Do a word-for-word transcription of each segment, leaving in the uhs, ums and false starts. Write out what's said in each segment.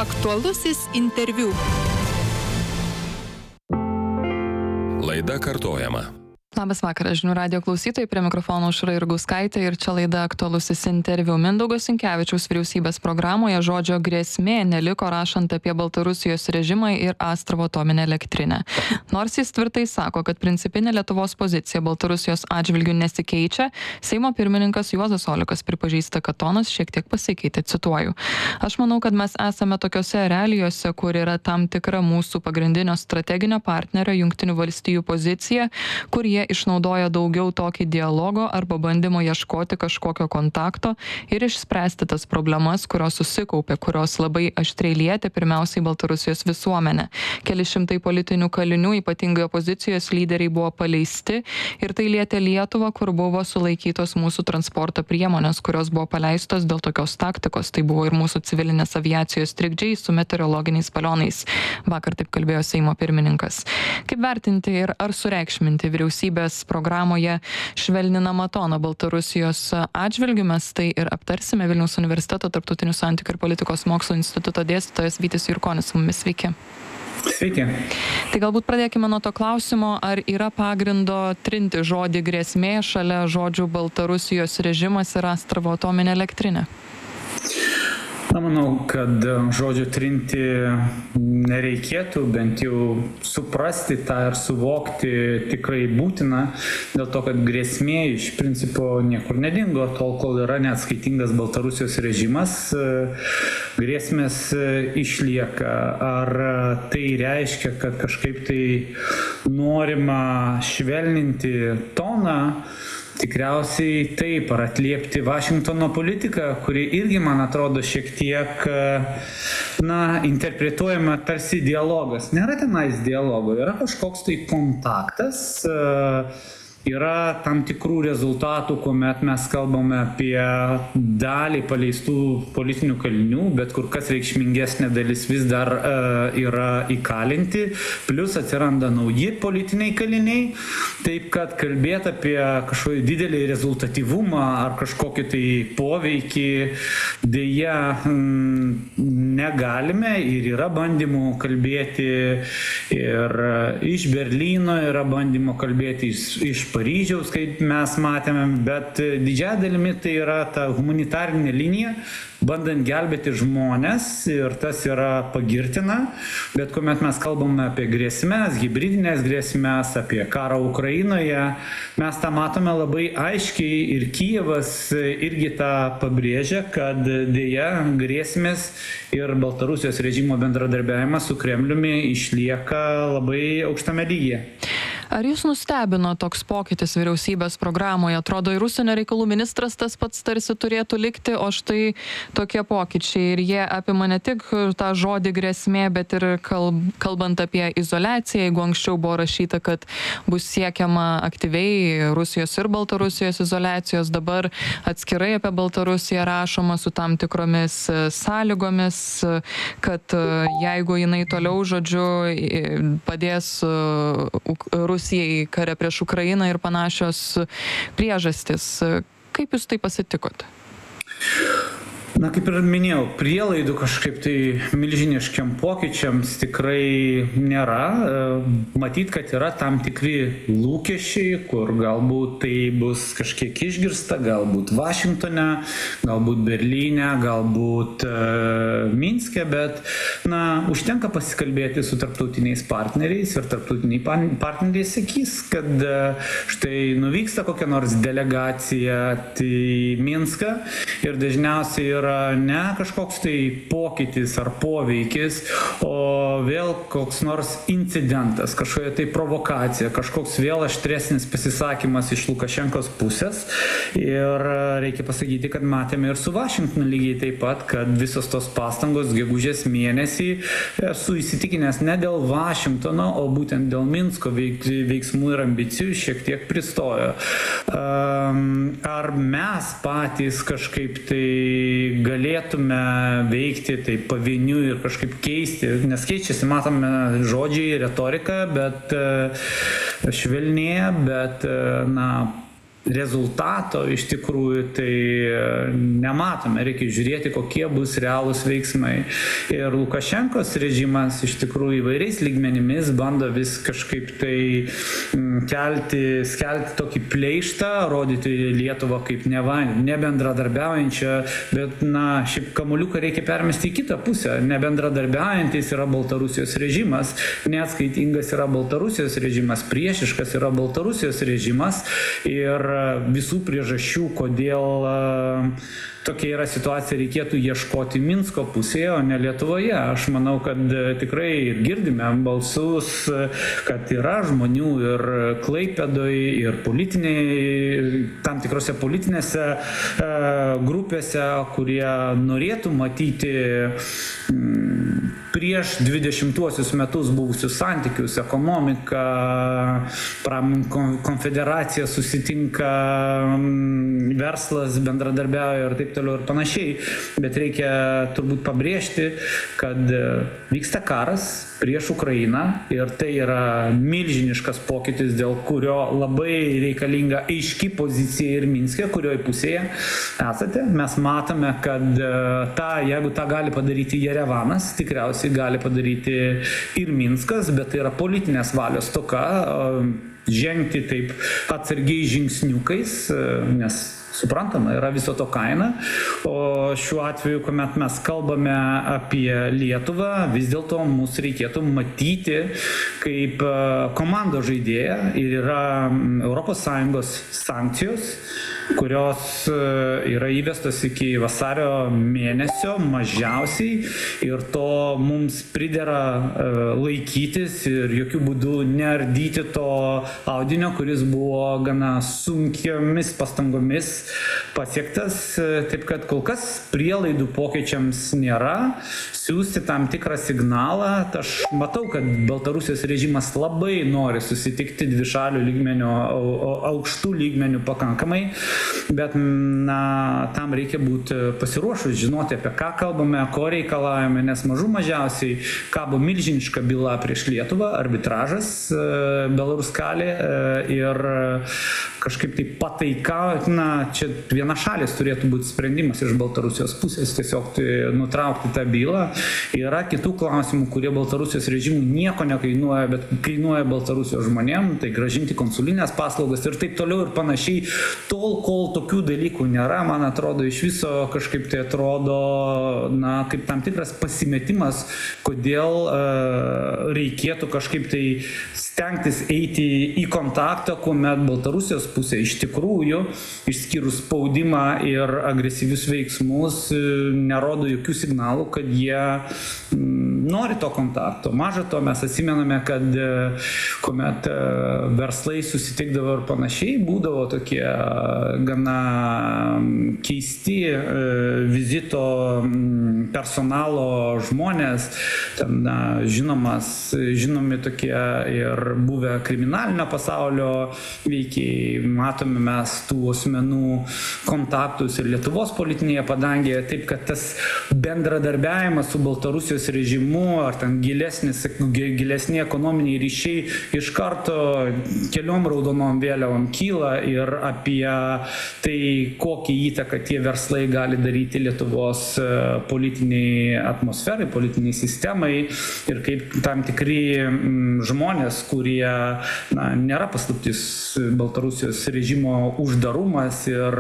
Aktualusis interviu. Laida kartojama. Labas vakaras, žinių radijo klausytojai, prie mikrofono Aušra Jurgauskaitė ir čia laida Aktualusis interviu. Mindaugo Sinkevičiaus vyriausybės programoje žodžio grėsmė neliko, rašant apie Baltarusijos režimą ir Astravo atominę elektrinę. Nors jis tvirtai sako, kad principinė Lietuvos pozicija Baltarusijos atžvilgių nesikeičia, Seimo pirmininkas Juozas Olekas pripažįsta, kad tonas šiek tiek pasikeitė, cituoju. Aš manau, kad mes esame tokiose realijose, kur yra tam tikra mūsų pagrindinio strateginio partnerio Jungtinių valstijų pozicija, kur jie išnaudoja daugiau tokį dialogo arba bandymo ieškoti kažkokio kontakto ir išspręsti tas problemas, kurios susikaupė, kurios labai aštriai lietė pirmiausiai Baltarusijos visuomenę. Keli šimtai politinių kalinių, ypatingai opozicijos lyderiai, buvo paleisti ir tai lietė Lietuvą, kur buvo sulaikytos mūsų transporto priemonės, kurios buvo paleistos dėl tokios taktikos. Tai buvo ir mūsų civilinės aviacijos trikdžiai su meteorologiniais balionais. Vakar taip kalbėjo Seimo pirmininkas. Kaip vertinti ir ar sureikšminti vyriausybės programoje švelninamą toną Baltarusijos atžvilgiu? Mes tai ir aptarsime. Vilniaus universiteto Tarptautinių santykių ir politikos mokslų instituto dėstytojas Vytis Jurkonis su mumis. Sveiki. Sveiki. Tai galbūt pradėkime nuo to klausimo, ar yra pagrindo trinti žodį grėsmė šalia žodžių Baltarusijos režimas ir Astravo atominė elektrinė? Na, manau, kad žodžio trinti nereikėtų, bent jau suprasti tą ir suvokti tikrai būtina, dėl to, kad grėsmė iš principo niekur nedingo, tol kol yra neatskaitingas Baltarusijos režimas, grėsmės išlieka. Ar tai reiškia, kad kažkaip tai norima švelninti toną? Tikriausiai taip, ar atliepti Vašingtono politiką, kuri irgi, man atrodo, šiek tiek, na, interpretuojama tarsi dialogas. Nėra tenais dialogo, yra kažkoks tai kontaktas, yra tam tikrų rezultatų, kuomet mes kalbame apie dalį paleistų politinių kalinių, bet kur kas reikšmingesnė dalis vis dar uh, yra įkalinti, plus atsiranda nauji politiniai kaliniai, taip kad kalbėti apie kažkokį didelį rezultatyvumą ar kažkokį tai poveikį dėja mm, negalime ir yra bandymų kalbėti ir iš Berlyno, yra bandymų kalbėti iš, iš Paryžiaus, kaip mes matėme, bet didžiąją dalimi tai yra ta humanitarinė linija, bandant gelbėti žmonės ir tas yra pagirtina, bet kuomet mes kalbame apie grėsmės, hibridinės grėsmės, apie karą Ukrainoje, mes tą matome labai aiškiai ir Kijevas irgi tą pabrėžia, kad dėja grėsmės ir Baltarusijos režimo bendradarbiavimas su Kremliumi išlieka labai aukštame lygyje. Ar jūs nustebino toks pokytis vyriausybės programoje? Atrodo, ir užsienio reikalų ministras tas pats tarsi turėtų likti, o štai tokie pokyčiai. Ir jie apima ne tik tą žodį grėsmė, bet ir kalb, kalbant apie izoliaciją. Jeigu anksčiau buvo rašyta, kad bus siekiama aktyviai Rusijos ir Baltarusijos izoliacijos, dabar atskirai apie Baltarusiją rašoma su tam tikromis sąlygomis, kad jeigu jinai toliau, žodžiu, padės Rusijai Rusijai kare prieš Ukrainą ir panašios priežastis. Kaip jūs tai pasitikot? Na, kaip ir minėjau, prielaidų kažkaip tai milžiniškiam pokyčiams tikrai nėra. Matyt, kad yra tam tikri lūkesčiai, kur galbūt tai bus kažkiek išgirsta, galbūt Vašingtone, galbūt Berlyne, galbūt uh, Minske, bet, na, užtenka pasikalbėti su tarptautiniais partneriais ir tarptautiniai partneriai sakys, kad uh, štai nuvyksta kokia nors delegacija į Minską ir dažniausiai yra ne kažkoks tai pokytis ar poveikis, o vėl koks nors incidentas, kažkokia tai provokacija, kažkoks vėl aštresnis pasisakymas iš Lukašenkos pusės. Ir reikia pasakyti, kad matėme ir su Vašingtonu lygiai taip pat, kad visos tos pastangos gegužės mėnesį, esu įsitikinęs, ne dėl Vašingtono, o būtent dėl Minsko veiksmų ir ambicijų šiek tiek pristojo. Ar mes patys kažkaip tai galėtume veikti taip pavieniui ir kažkaip keisti, nes keičiasi, matome žodžiai, retorika, bet švelnėja, bet, na, rezultato iš tikrųjų tai nematome. Reikia žiūrėti, kokie bus realūs veiksmai. Ir Lukašenkos režimas iš tikrųjų įvairiais lygmenimis bando vis kažkaip tai kelti, skelti tokį pleištą, rodyti Lietuvą kaip neva nebendradarbiaujančią, bet na, šiaip kamuoliuką reikia permesti į kitą pusę. Nebendradarbiaujantis yra Baltarusijos režimas, neatskaitingas yra Baltarusijos režimas, priešiškas yra Baltarusijos režimas ir visų priežasčių, kodėl tokia yra situacija, reikėtų ieškoti Minsko pusėje, o ne Lietuvoje. Aš manau, kad tikrai ir girdime balsus, kad yra žmonių ir Klaipėdoje, ir politiniai, tam tikrose politinėse grupėse, kurie norėtų matyti prieš dvidešimtuosius metus buvusius santykius, ekonomika, pramonės konfederacija susitinka, verslas bendradarbiauja ir taip toliau ir panašiai. Bet reikia turbūt pabrėžti, kad vyksta karas prieš Ukrainą ir tai yra milžiniškas pokytis, dėl kurio labai reikalinga aiški pozicija ir Minske, kurioje pusėje esate. Mes matome, kad tą, jeigu tą gali padaryti Jerevanas, tikriausiai gali padaryti ir Minskas, bet tai yra politinės valios stoka žengti taip atsargiai žingsniukais, nes suprantama, yra viso to kaina, o šiuo atveju, kuomet mes kalbame apie Lietuvą, vis dėlto mūsų reikėtų matyti kaip komandos žaidėją ir yra Europos Sąjungos sankcijos, kurios yra įvestos iki vasario mėnesio mažiausiai ir to mums pridera laikytis ir jokių būdų neardyti to audinio, kuris buvo gana sunkiomis pastangomis pasiektas, taip kad kol kas prielaidų pokyčiams nėra. Siūsti tam tikrą signalą, aš matau, kad Baltarusijos režimas labai nori susitikti dvišalių lygmenių, aukštų lygmenių pakankamai, bet na, tam reikia būti pasiruošus, žinoti, apie ką kalbame, ko reikalavome, nes mažų mažiausiai kabo milžiniška byla prieš Lietuvą, arbitražas Belaruskalė ir kažkaip tai pataika, na, čia viena šalis turėtų būti sprendimas iš Baltarusijos pusės, tiesiog tai nutraukti tą bylą. Yra kitų klausimų, kurie Baltarusijos režimų nieko nekainuoja, bet kainuoja Baltarusijos žmonėm, tai gražinti konsulinės paslaugas ir taip toliau ir panašiai. Tol, kol tokių dalykų nėra, man atrodo, iš viso kažkaip tai atrodo, na, kaip tam tikras pasimetimas, kodėl uh, reikėtų kažkaip tai stengtis eiti į kontaktą, kuomet Baltarusijos pusė iš tikrųjų, išskyrus spaudimą ir agresyvius veiksmus, nerodo jokių signalų, kad jie nori to kontakto. Maža to, mes atsimename, kad kuomet verslai susitikdavo ir panašiai, būdavo tokie gana keisti vizito personalo žmonės, ten žinomas, žinomi tokie ir buvę kriminalinio pasaulio veikiai. Matome mes tų asmenų kontaktus ir Lietuvos politinėje padangėje, taip kad tas bendradarbiavimas su Baltarusijos režimu ar ten gilesnis, gilesni ekonominiai ryšiai iš karto keliom raudonom vėliavom kyla ir apie tai, kokią įtaką tie verslai gali daryti Lietuvos politiniai atmosferai, politiniai sistemai ir kaip tam tikri žmonės, kurie na, nėra paslaptis Baltarusijos režimo uždarumas ir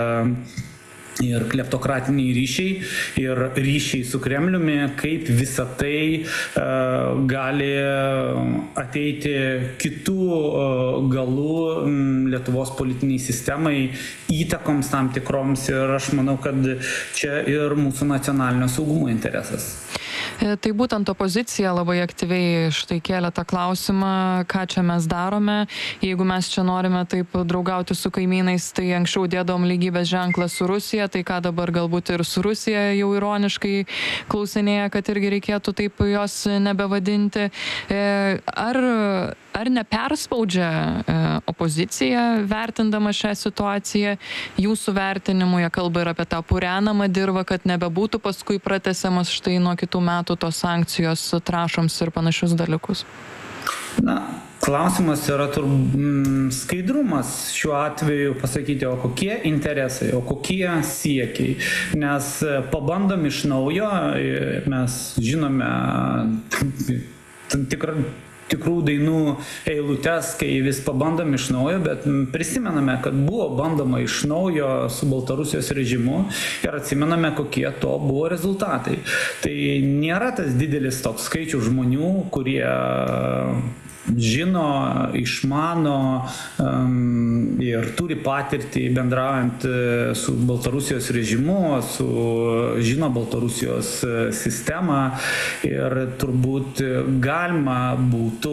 ir kleptokratiniai ryšiai, ir ryšiai su Kremliumi, kaip visa tai uh, gali ateiti kitų uh, galų um, Lietuvos politiniai sistemai, įtakoms tam tikroms ir aš manau, kad čia ir mūsų nacionalinio saugumo interesas. Tai būtent opozicija labai aktyviai štai kėlė tą klausimą, ką čia mes darome. Jeigu mes čia norime taip draugauti su kaimynais, tai anksčiau dėdom lygybės ženklą su Rusija, tai ką dabar galbūt ir su Rusija jau ironiškai klausinėja, kad irgi reikėtų taip jos nebevadinti. Ar, ar neperspaudžia opozicija vertindama šią situaciją? Jūsų vertinimu jie kalba ir apie tą purenamą dirvą, kad nebebūtų paskui pratęsiamas štai nuo kitų metų tos sankcijos trąšoms ir panašius dalykus. Na, klausimas yra turbūt skaidrumas šiuo atveju pasakyti, o kokie interesai, o kokie siekiai. Nes pabandom iš naujo, mes žinome tam tikrą tikrų dainų eilutes, kai vis pabandom iš naujo, bet prisimename, kad buvo bandoma iš naujo su Baltarusijos režimu ir atsimename, kokie to buvo rezultatai. Tai nėra tas didelis toks skaičius žmonių, kurie žino, išmano um, ir turi patirtį bendraujant su Baltarusijos režimu, su žino Baltarusijos sistemą ir turbūt galima būtų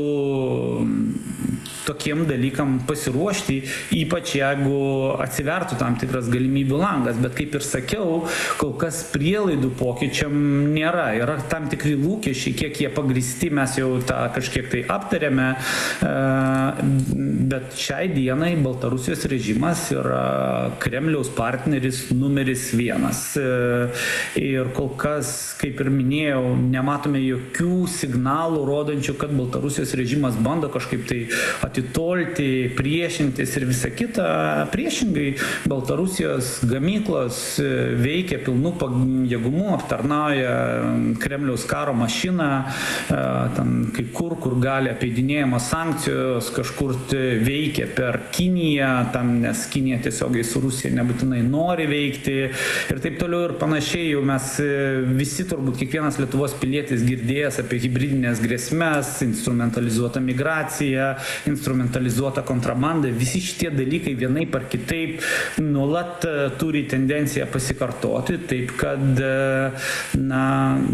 tokiem dalykam pasiruošti, ypač jeigu atsivertų tam tikras galimybių langas. Bet kaip ir sakiau, kol kas prielaidų pokyčiam nėra. Yra tam tikri lūkesčiai, kiek jie pagristi, mes jau tą kažkiek tai aptarėme. Bet šiai dienai Baltarusijos režimas yra Kremliaus partneris numeris vienas. Ir kol kas, kaip ir minėjau, nematome jokių signalų rodančių, kad Baltarusijos režimas bando kažkaip tai atitolti, priešintis ir visa kita. Priešingai, Baltarusijos gamyklos veikia pilnu pajėgumu, aptarnauja Kremliaus karo mašiną, ten kai kur, kur gali apeidinėjamos sankcijos, kažkur veikia per Kiniją, tam, nes Kinija tiesiogiai su Rusija nebūtinai nori veikti ir taip toliau ir panašiai. Jau mes visi, turbūt kiekvienas Lietuvos pilietis girdėjęs apie hibridinės grėsmes, instrumentalizuotą migraciją, instrumentalizuotą kontrabandą, visi šitie dalykai vienaip ar kitaip nuolat turi tendenciją pasikartoti, taip kad, na,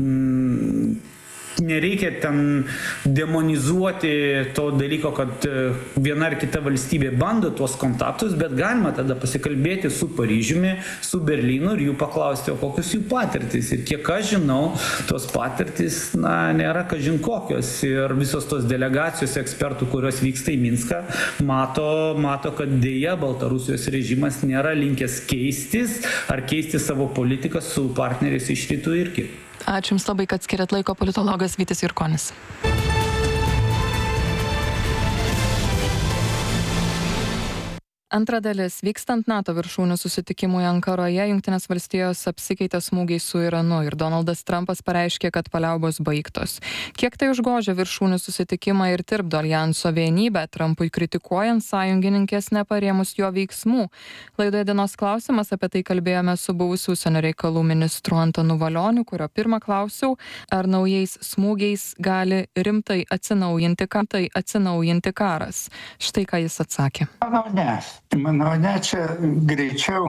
nereikia ten demonizuoti to dalyko, kad viena ar kita valstybė bando tuos kontaktus, bet galima tada pasikalbėti su Paryžiumi, su Berlynu ir jų paklausti, o kokios jų patirtys. Ir kiek aš žinau, tos patirtys, na, nėra kažin kokios. Ir visos tos delegacijos ekspertų, kurios vyksta į Minską, mato, mato, kad dėja Baltarusijos režimas nėra linkęs keistis ar keisti savo politiką su partneriais iš rytų irgi. Ačiū Jums labai, kad skiriat laiko, politologas Vytis Jurkonis. Antra dalis. Vykstant NATO viršūnių susitikimui Ankaroje, Jungtinės valstijos apsikeitė smūgiais su Iranu ir Donaldas Trumpas pareiškė, kad paliaubos baigtos. Kiek tai užgožia viršūnių susitikimą ir tirpdo aljanso vienybę, Trumpui kritikuojant sąjungininkės neparėmus jo veiksmų? Laidoje dienos klausimas, apie tai kalbėjome su buvusiu užsienio reikalų ministru Antanu Valioniu, kurio pirmą klausiau, ar naujais smūgiais gali rimtai atsinaujinti, tai atsinaujinti karas. Štai ką jis atsakė. Manau, ne. Manau, ne, čia greičiau